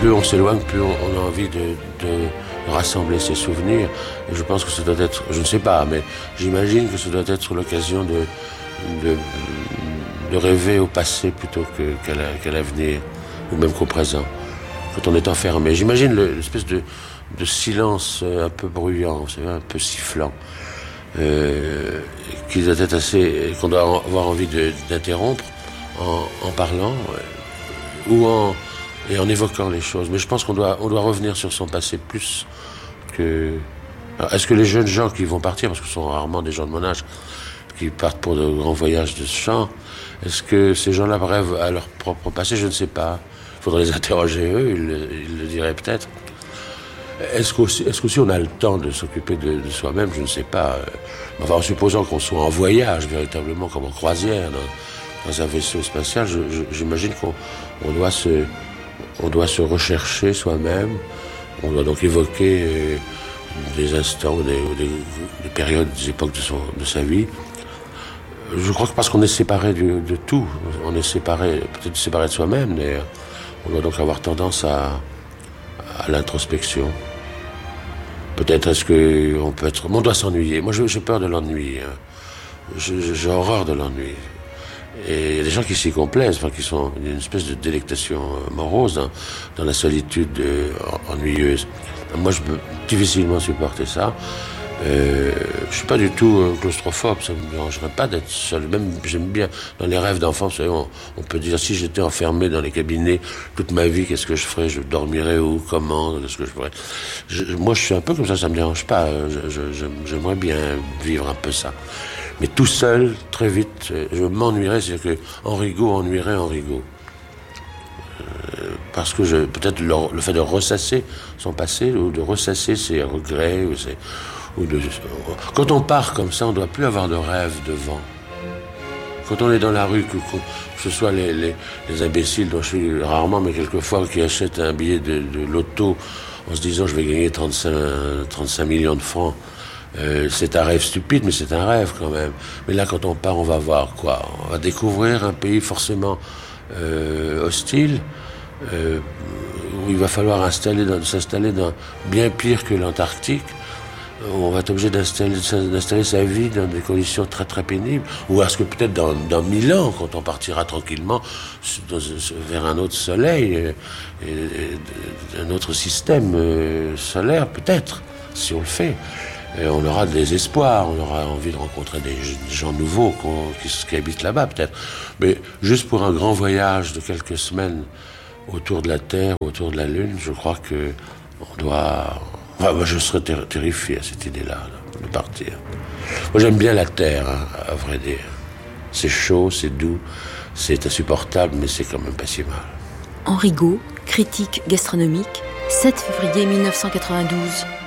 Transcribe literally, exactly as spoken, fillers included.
plus on s'éloigne, plus on, on a envie de, de rassembler ses souvenirs. Et je pense que ça doit être, je ne sais pas, mais j'imagine que ça doit être l'occasion de, de, de rêver au passé plutôt que, qu'à, la, qu'à l'avenir, ou même qu'au présent, quand on est enfermé. J'imagine le, l'espèce de, de silence un peu bruyant, vous savez, un peu sifflant, euh, qui doit être assez, qu'on doit avoir envie de, d'interrompre en, en parlant, ou en, et en évoquant les choses. Mais je pense qu'on doit, on doit revenir sur son passé plus que... Alors, est-ce que les jeunes gens qui vont partir, parce que ce sont rarement des gens de mon âge, qui partent pour de grands voyages de ce genre, est-ce que ces gens-là rêvent à leur propre passé? Je ne sais pas. Il faudrait les interroger eux, ils le, ils le diraient peut-être. Est-ce qu'aussi, est-ce qu'aussi on a le temps de s'occuper de, de soi-même? Je ne sais pas. Enfin, en supposant qu'on soit en voyage, véritablement, comme en croisière, dans, dans un vaisseau spatial, je, je, j'imagine qu'on on doit, se, on doit se rechercher soi-même. On doit donc évoquer euh, des instants, des, des, des périodes, des époques de, son, de sa vie. Je crois que parce qu'on est séparé de, de tout, on est séparé, peut-être séparé de soi-même, d'ailleurs. On doit donc avoir tendance à, à l'introspection. Peut-être est-ce qu'on peut être... On doit s'ennuyer. Moi, j'ai peur de l'ennui. Hein. J'ai, j'ai horreur de l'ennui. Et il y a des gens qui s'y complaisent, enfin, qui sont il y a une espèce de délectation morose dans, dans la solitude euh, ennuyeuse. Moi, je peux difficilement supporter ça. Euh, je suis pas du tout euh, claustrophobe, ça me dérangerait pas d'être seul. Même j'aime bien dans les rêves d'enfant, vous savez, on, on peut dire si j'étais enfermé dans les cabinets toute ma vie, qu'est-ce que je ferais? Je dormirais où? Comment? Qu'est-ce que je ferais? je, Moi, je suis un peu comme ça, ça me dérange pas. Je, je, j'aimerais bien vivre un peu ça. Mais tout seul, très vite, je m'ennuierais, c'est-à-dire que Henrigot ennuierait Henrigot. Euh, parce que je, peut-être le, le fait de ressasser son passé, ou de ressasser ses regrets, ou ses, ou de, quand on part comme ça, on ne doit plus avoir de rêve devant. Quand on est dans la rue, que, que ce soit les, les, les imbéciles, dont je suis rarement, mais quelquefois, qui achètent un billet de, de loto en se disant je vais gagner trente-cinq millions de francs, euh, c'est un rêve stupide, mais c'est un rêve quand même. Mais là, quand on part, on va voir quoi? On va découvrir un pays forcément euh, hostile, euh, où il va falloir installer dans, s'installer dans bien pire que l'Antarctique. On va être obligé d'installer, d'installer sa vie dans des conditions très très pénibles. Ou est-ce que peut-être dans, dans mille ans, quand on partira tranquillement dans, vers un autre soleil, et, et, un autre système euh, solaire, peut-être, si on le fait. Et on aura des espoirs, on aura envie de rencontrer des, des gens nouveaux qui, qui habitent là-bas, peut-être. Mais juste pour un grand voyage de quelques semaines autour de la Terre, autour de la Lune, je crois que on doit... Enfin, moi, je serais ter- terrifié à cette idée-là, là, de partir. Moi, j'aime bien la Terre, hein, à vrai dire. C'est chaud, c'est doux, c'est insupportable, mais c'est quand même pas si mal. Henrigot, critique gastronomique, sept février mille neuf cent quatre-vingt-douze.